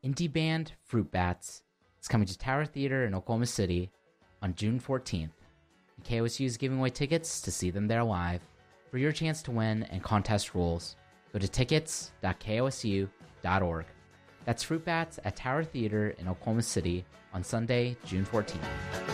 indie band Fruit Bats is coming to Tower Theater in Oklahoma City on June 14th. And KOSU is giving away tickets to see them there live. For your chance to win and contest rules, go to tickets.kosu.org. That's Fruit Bats at Tower Theater in Oklahoma City on Sunday, June 14th.